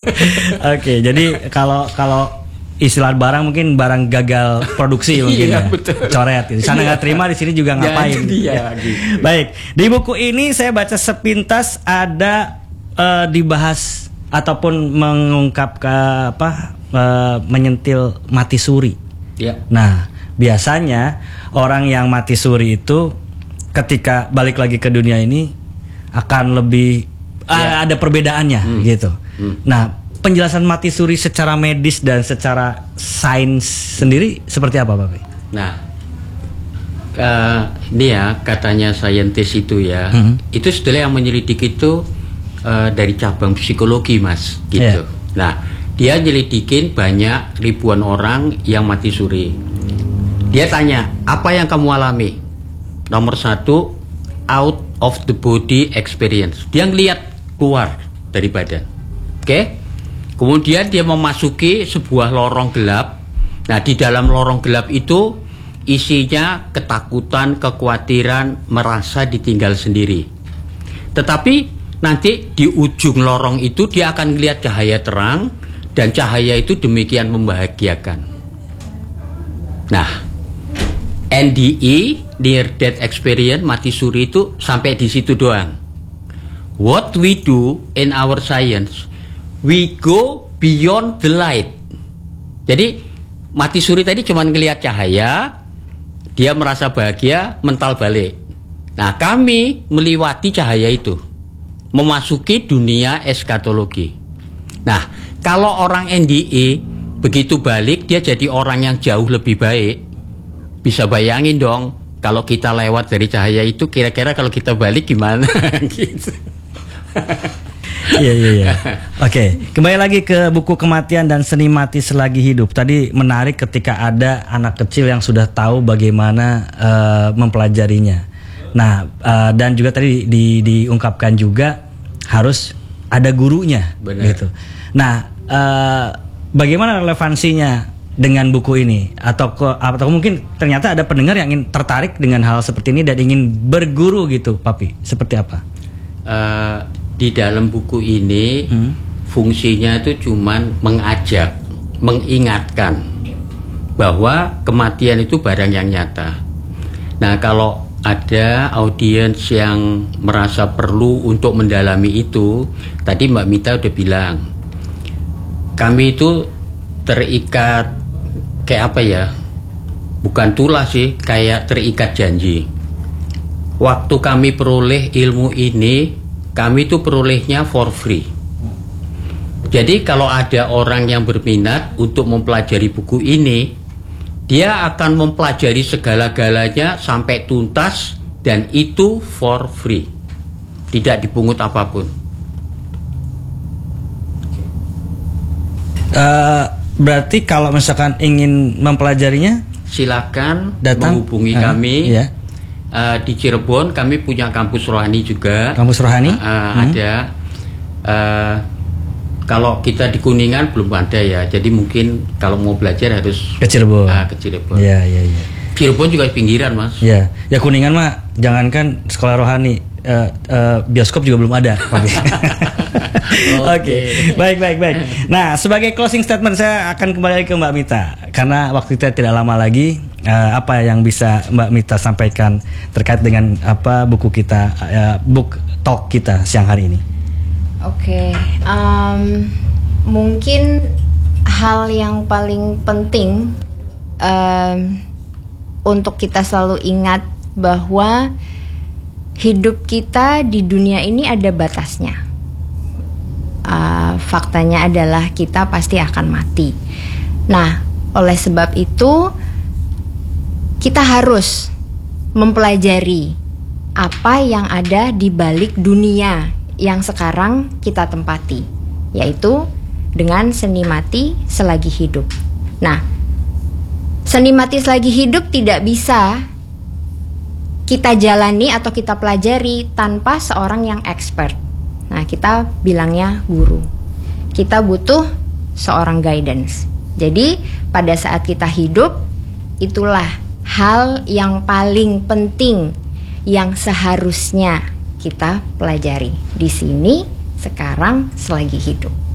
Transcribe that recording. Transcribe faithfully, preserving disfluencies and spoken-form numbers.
Oke, jadi kalau kalau istilah barang mungkin barang gagal produksi mungkin iya, ya, betul. coret. Di sana nggak terima, di sini juga ngapain? Ya, gitu. Baik, di buku ini saya baca sepintas ada uh, dibahas ataupun mengungkap ke apa uh, menyentil mati suri. Ya. Nah, biasanya orang yang mati suri itu ketika balik lagi ke dunia ini akan lebih ya. uh, ada perbedaannya hmm. gitu. Hmm. Nah, penjelasan mati suri secara medis dan secara sains sendiri seperti apa, Pak? Nah, uh, ini ya katanya saintis itu ya, mm-hmm. itu setelah yang menyelidik itu uh, dari cabang psikologi, Mas, gitu. Yeah. Nah, dia nyelidikin banyak ribuan orang yang mati suri. Dia tanya, apa yang kamu alami? Nomor satu, out of the body experience. Dia ngelihat keluar dari badan, oke? Okay? Kemudian dia memasuki sebuah lorong gelap. Nah, di dalam lorong gelap itu isinya ketakutan, kekhawatiran, merasa ditinggal sendiri. Tetapi nanti di ujung lorong itu dia akan melihat cahaya terang, dan cahaya itu demikian membahagiakan. Nah, N D E, Near Death Experience, mati suri itu sampai di situ doang. What we do in our science, we go beyond the light. Jadi mati suri tadi cuma ngelihat cahaya, dia merasa bahagia, mental balik. Nah, kami melewati cahaya itu, memasuki dunia eskatologi. Nah, kalau orang N D E begitu balik, dia jadi orang yang jauh lebih baik. Bisa bayangin dong, kalau kita lewat dari cahaya itu, kira-kira kalau kita balik gimana? Gitu. Iya iya iya. Oke, kembali lagi ke buku Kematian dan Seni Mati Selagi Hidup. Tadi menarik ketika ada anak kecil yang sudah tahu bagaimana uh, mempelajarinya. Nah, uh, dan juga tadi di, diungkapkan juga harus ada gurunya. Benar. Gitu. Nah, uh, bagaimana relevansinya dengan buku ini? Atau atau mungkin ternyata ada pendengar yang ingin tertarik dengan hal seperti ini dan ingin berguru gitu, Papi. Seperti apa? Uh, di dalam buku ini hmm. fungsinya itu cuman mengajak, mengingatkan bahwa kematian itu barang yang nyata. Nah, kalau ada audiens yang merasa perlu untuk mendalami itu, tadi Mbak Mita udah bilang, kami itu terikat kayak apa ya? Bukan tulas sih, kayak terikat janji. Waktu kami peroleh ilmu ini, kami itu perolehnya for free. Jadi kalau ada orang yang berminat untuk mempelajari buku ini, dia akan mempelajari segala-galanya sampai tuntas, dan itu for free, tidak dipungut apapun. Uh, berarti kalau misalkan ingin mempelajarinya, silakan datang menghubungi uh, kami. Iya. Uh, di Cirebon kami punya kampus rohani juga. Kampus rohani? Uh, hmm. Ada. Uh, kalau kita di Kuningan belum ada ya. Jadi mungkin kalau mau belajar harus ke Cirebon. Uh, ke Cirebon. Iya iya iya. Cirebon juga pinggiran, Mas. Iya. Ya Kuningan mah jangankan sekolah rohani, uh, uh, bioskop juga belum ada. Oke. Okay. Baik baik baik. Nah, sebagai closing statement saya akan kembali ke Mbak Mita karena waktu kita tidak lama lagi. Uh, apa yang bisa Mbak Mita sampaikan terkait dengan apa buku kita, uh, book talk kita siang hari ini? Oke, okay. um, mungkin hal yang paling penting um, untuk kita selalu ingat bahwa hidup kita di dunia ini ada batasnya. Uh, faktanya adalah kita pasti akan mati. Nah, oleh sebab itu kita harus mempelajari apa yang ada di balik dunia yang sekarang kita tempati, yaitu dengan seni mati selagi hidup. Nah, seni mati selagi hidup tidak bisa kita jalani atau kita pelajari tanpa seorang yang expert. Nah, kita bilangnya guru. Kita butuh seorang guidance. Jadi, pada saat kita hidup, itulah hal yang paling penting yang seharusnya kita pelajari di sini, sekarang, selagi hidup.